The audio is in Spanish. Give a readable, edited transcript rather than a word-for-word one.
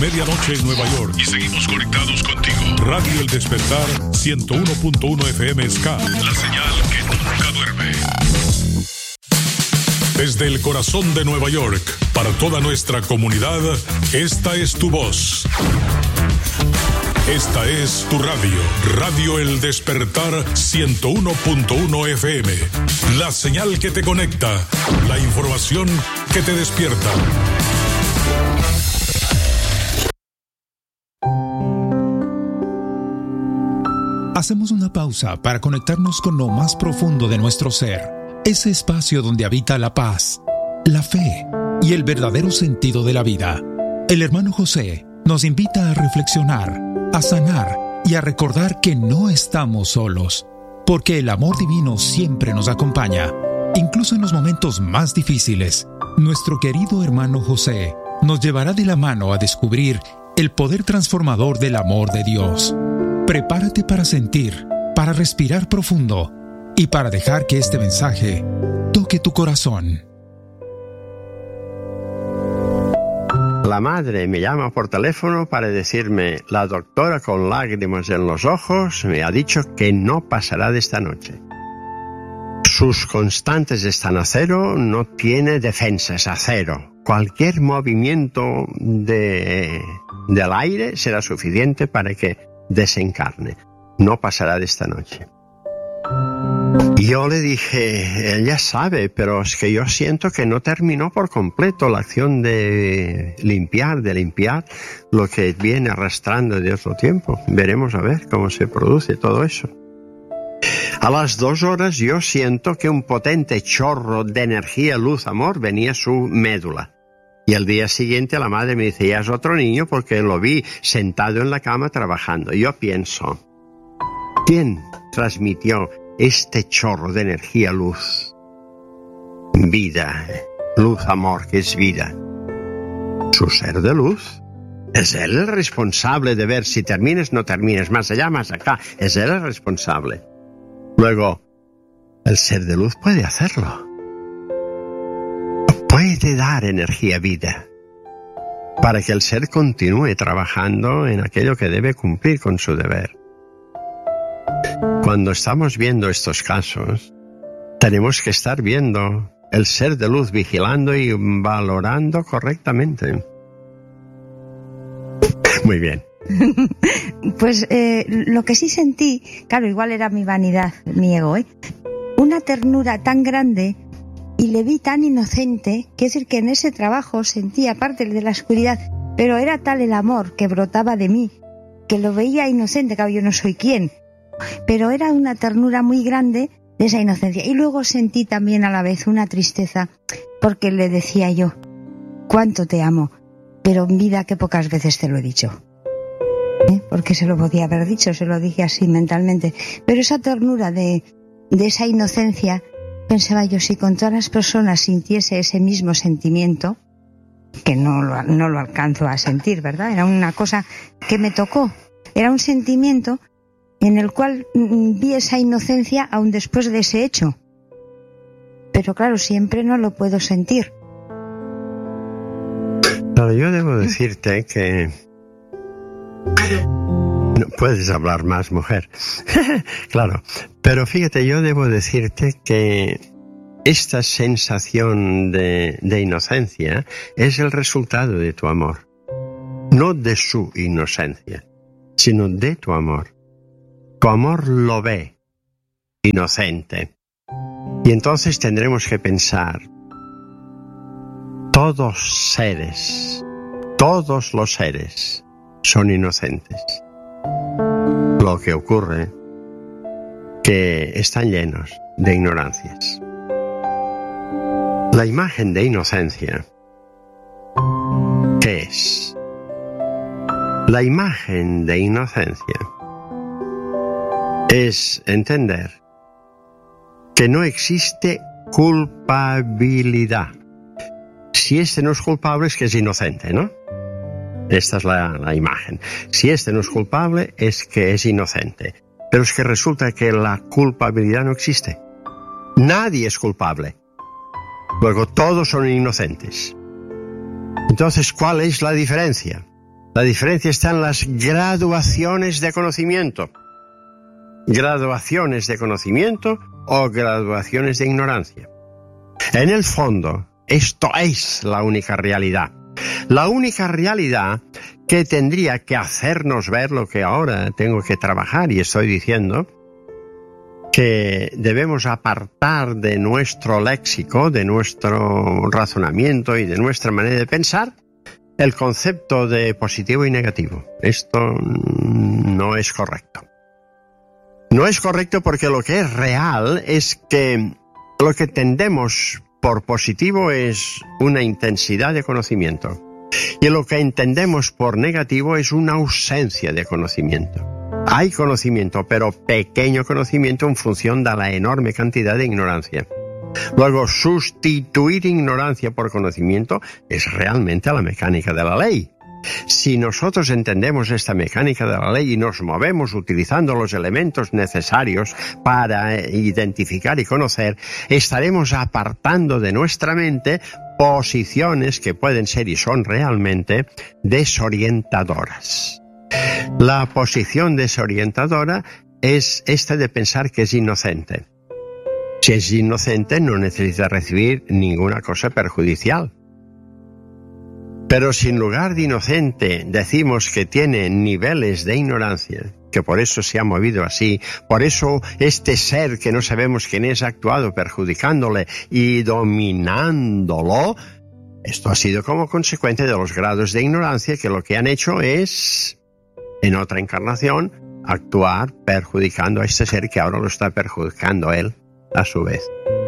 medianoche en Nueva York. Y seguimos conectados contigo. Radio El Despertar 101.1 FM Ska. La señal que nunca duerme. Desde el corazón de Nueva York, para toda nuestra comunidad, esta es tu voz. Esta es tu radio, Radio El Despertar 101.1 FM. La señal que te conecta, la información que te despierta. Hacemos una pausa para conectarnos con lo más profundo de nuestro ser. Ese espacio donde habita la paz, la fe y el verdadero sentido de la vida. El hermano José nos invita a reflexionar, a sanar y a recordar que no estamos solos, porque el amor divino siempre nos acompaña, incluso en los momentos más difíciles. Nuestro querido hermano José nos llevará de la mano a descubrir el poder transformador del amor de Dios. Prepárate para sentir, para respirar profundo y para dejar que este mensaje toque tu corazón. La madre me llama por teléfono para decirme: la doctora con lágrimas en los ojos me ha dicho que no pasará de esta noche. Sus constantes están a cero, no tiene defensas, a cero. Cualquier movimiento del aire será suficiente para que desencarne. No pasará de esta noche. Y yo le dije: ella sabe, pero es que yo siento que no terminó por completo la acción de limpiar lo que viene arrastrando de otro tiempo. Veremos a ver cómo se produce todo eso. A las 2 horas yo siento que un potente chorro de energía, luz, amor venía a su médula. Y al día siguiente la madre me dice: ya es otro niño, porque lo vi sentado en la cama trabajando. Y yo pienso: ¿quién transmitió este chorro de energía, luz, vida, luz, amor, que es vida? Su ser de luz. Es él el responsable de ver si termines, no termines, más allá, más acá. Es él el responsable. Luego, el ser de luz puede hacerlo. Puede dar energía, vida, para que el ser continúe trabajando en aquello que debe cumplir con su deber. Cuando estamos viendo estos casos, tenemos que estar viendo el ser de luz vigilando y valorando correctamente. Muy bien. Pues lo que sí sentí, claro, igual era mi vanidad, mi ego, una ternura tan grande, y le vi tan inocente, quiere decir que en ese trabajo sentía parte de la oscuridad, pero era tal el amor que brotaba de mí, que lo veía inocente. Claro, yo no soy quien, pero era una ternura muy grande de esa inocencia. Y luego sentí también a la vez una tristeza, porque le decía yo: cuánto te amo, pero en vida que pocas veces te lo he dicho. Porque se lo podía haber dicho, se lo dije así mentalmente. Pero esa ternura de esa inocencia, pensaba yo, si con todas las personas sintiese ese mismo sentimiento, que no lo alcanzo a sentir, ¿verdad? Era una cosa que me tocó, era un sentimiento en el cual vi esa inocencia aún después de ese hecho. Pero claro, siempre no lo puedo sentir. Pero yo debo decirte que... No puedes hablar más, mujer. Claro, pero fíjate, yo debo decirte que esta sensación de inocencia es el resultado de tu amor. No de su inocencia, sino de tu amor. Tu amor lo ve inocente. Y entonces tendremos que pensar: todos los seres son inocentes. Lo que ocurre que están llenos de ignorancias. La imagen de inocencia, ¿qué es? La imagen de inocencia es entender que no existe culpabilidad. Si este no es culpable, es que es inocente, ¿no? Esta es la imagen. Si este no es culpable, es que es inocente. Pero es que resulta que la culpabilidad no existe. Nadie es culpable. Luego todos son inocentes. Entonces, ¿cuál es la diferencia? La diferencia está en las graduaciones de conocimiento. Graduaciones de conocimiento o graduaciones de ignorancia. En el fondo, esto es la única realidad. La única realidad que tendría que hacernos ver lo que ahora tengo que trabajar y estoy diciendo, que debemos apartar de nuestro léxico, de nuestro razonamiento y de nuestra manera de pensar el concepto de positivo y negativo. Esto no es correcto. No es correcto porque lo que es real es que lo que entendemos por positivo es una intensidad de conocimiento y lo que entendemos por negativo es una ausencia de conocimiento. Hay conocimiento, pero pequeño conocimiento en función de la enorme cantidad de ignorancia. Luego, sustituir ignorancia por conocimiento es realmente la mecánica de la ley. Si nosotros entendemos esta mecánica de la ley y nos movemos utilizando los elementos necesarios para identificar y conocer, estaremos apartando de nuestra mente posiciones que pueden ser y son realmente desorientadoras. La posición desorientadora es esta de pensar que es inocente. Si es inocente, no necesita recibir ninguna cosa perjudicial. Pero si en lugar de inocente decimos que tiene niveles de ignorancia, que por eso se ha movido así, por eso este ser que no sabemos quién es ha actuado perjudicándole y dominándolo, esto ha sido como consecuencia de los grados de ignorancia que lo que han hecho es, en otra encarnación, actuar perjudicando a este ser que ahora lo está perjudicando él a su vez.